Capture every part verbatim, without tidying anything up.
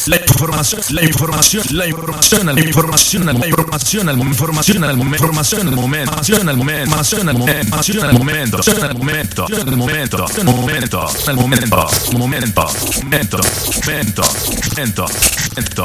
la información, la información, la información, la información, la información, la información, la información, el momento, al momento, al momento, al momento, al momento, al momento, al momento, al momento, momento, momento, momento, momento, momento,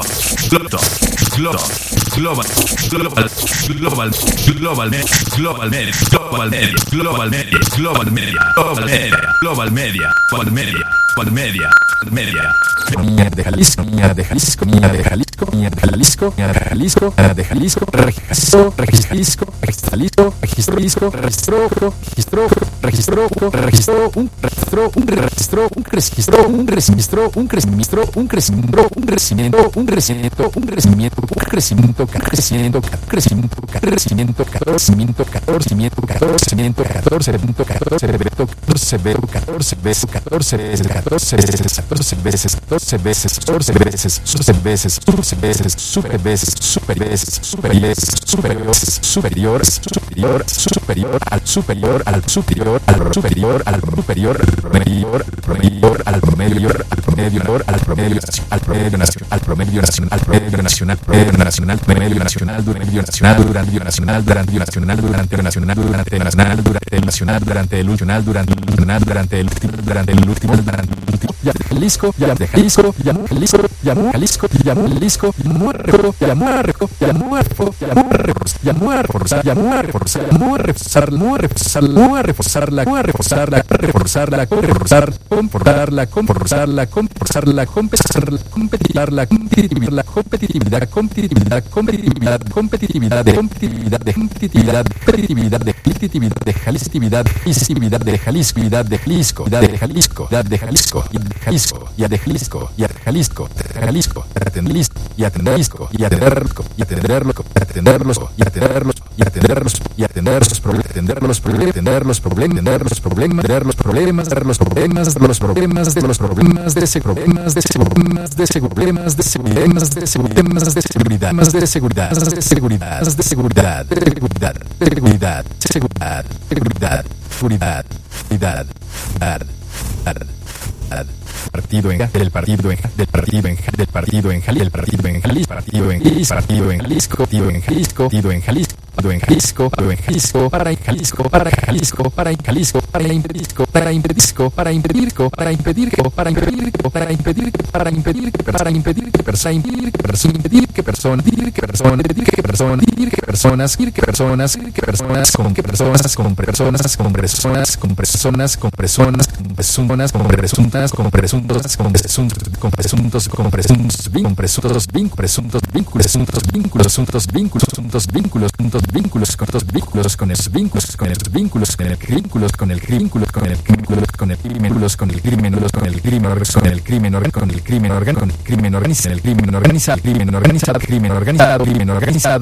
global, global, global, global, global, global media, global media, global media, global media, global media, global media, global media, global media, media. Niña de Jalisco, niña de Jalisco, niña de Jalisco, niña de Jalisco, niña de Jalisco, niña de Jalisco, registro, registro, registro, registro, registro, registro, registro, registro, un registro, un registro, un registro, un registro, un crecimiento, un crecimiento, un crecimiento, un crecimiento, un crecimiento, un crecimiento, crecimiento, crecimiento, crecimiento, crecimiento, crecimiento, crecimiento, catorce punto catorce, catorce veces, catorce veces, catorce veces, catorce veces, catorce veces, catorce veces, catorce veces, catorce veces, catorce veces, super veces, super veces, super veces, superiores, superiores, superior, superior, al superior, al superior, al superior, al superior, al promedio, al promedio, al promedio, al promedio, al promedio, al promedio nacional, al promedio nacional, al promedio nacional, promedio nacional, promedio nacional, promedio nacional, durante nacional, durante nacional, durante nacional, durante nacional, durante el nacional, durante el nacional, durante el nacional, durante el último, durante el último, durante el último, ya de Jalisco, ya de Jalisco, ya Jalisco, ya Jalisco, ya Jalisco, ya muerto, ya muerto, ya muerto, ya muerto, ya muerto, ya muerto, ya muerto, reforzar, reforzar, reforzarla, reforzarla, reforzarla, reforzar, comportarla, comportarla, comportarla, compensarla, competitarla, competitividad, competitividad, competitividad, competitividad, competitividad, de competitividad, de competitividad, competitividad, de competitividad, de jaliscividad, jaliscividad, de jaliscividad, de Jalisco, de Jalisco, de Jalisco, y de Jalisco, y de Jalisco, y de Jalisco, Jalisco, atenderlos, y atenderlos, y atenderlos, y atenderlos, y atenderlos, y atenderlos, y atenderlos, y atender los problemas, atender los problemas, atender los problemas, atender los problemas, atender los problemas, atender los problemas, de los problemas, de los problemas, de ese problemas, de ese problemas, de ese problemas, de ese problemas, de ese problemas, de seguridad, más de seguridad, de seguridad, de seguridad, de seguridad, de seguridad, seguridad, seguridad, seguridad, seguridad, seguridad, partido en del partido en del partido en del partido en Jalisco, del partido en Jalisco, partido en Jalisco, partido en Jalisco, partido en Jalisco, partido en Jalisco, partido en Jalisco, partido en Jalisco, para en Jalisco, para Jalisco, para en Jalisco, para impedir, para impedir, para impedir, para impedir, para impedir, para impedir, para impedir, para impedir que persona impedir que persona impedir que persona impedir que persona impedir que persona impedir que personas que personas que personas con que personas con personas con personas con personas con personas con personas con presuntas con presuntos con presuntos con presuntos con presuntos con presuntos vínculos presuntos vínculos presuntos vínculos presuntos vínculos presuntos vínculos puntos vínculos con los vínculos con los vínculos con los vínculos con el vínculos con el vínculos con el vínculos con el crimen con el crimen con el crimen con el crimen con el crimen con el crimen organizado el crimen organizado crimen organizado crimen organizado crimen organizado